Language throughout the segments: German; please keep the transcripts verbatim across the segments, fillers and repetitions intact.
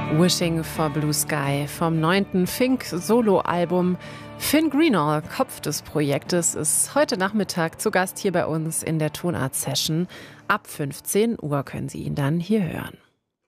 Wishing for Blue Sky vom neunten Fink-Solo-Album. Finn Greenall, Kopf des Projektes, ist heute Nachmittag zu Gast hier bei uns in der Tonart-Session. Ab fünfzehn Uhr können Sie ihn dann hier hören.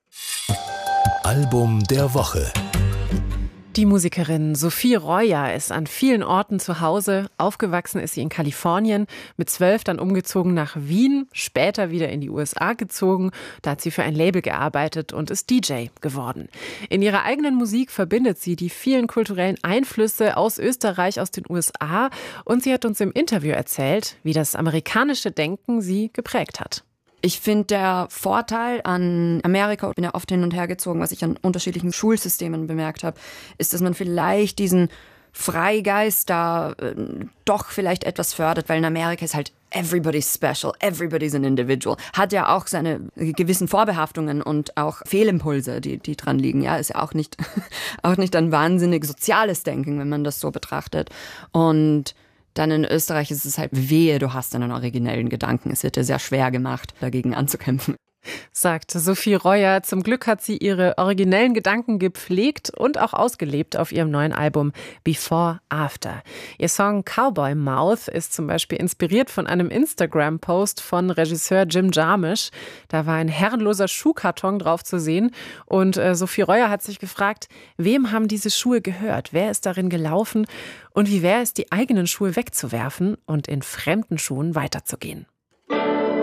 Album der Woche. Die Musikerin Sophie Roya ist an vielen Orten zu Hause. Aufgewachsen ist sie in Kalifornien, mit zwölf dann umgezogen nach Wien, später wieder in die U S A gezogen. Da hat sie für ein Label gearbeitet und ist D J geworden. In ihrer eigenen Musik verbindet sie die vielen kulturellen Einflüsse aus Österreich, aus den U S A. Und sie hat uns im Interview erzählt, wie das amerikanische Denken sie geprägt hat. Ich finde, der Vorteil an Amerika, ich bin ja oft hin und her gezogen, was ich an unterschiedlichen Schulsystemen bemerkt habe, ist, dass man vielleicht diesen Freigeist da äh, doch vielleicht etwas fördert, weil in Amerika ist halt everybody's special, everybody's an individual. Hat ja auch seine gewissen Vorbehaftungen und auch Fehlimpulse, die, die dran liegen. Ja, ist ja auch nicht, auch nicht ein wahnsinnig soziales Denken, wenn man das so betrachtet. Und dann in Österreich ist es halt wehe, du hast einen originellen Gedanken. Es wird dir sehr schwer gemacht, dagegen anzukämpfen. Sagt Sophie Roya. Zum Glück hat sie ihre originellen Gedanken gepflegt und auch ausgelebt auf ihrem neuen Album Before After. Ihr Song Cowboy Mouth ist zum Beispiel inspiriert von einem Instagram-Post von Regisseur Jim Jarmusch. Da war ein herrenloser Schuhkarton drauf zu sehen und äh, Sophie Roya hat sich gefragt, wem haben diese Schuhe gehört? Wer ist darin gelaufen? Und wie wäre es, die eigenen Schuhe wegzuwerfen und in fremden Schuhen weiterzugehen?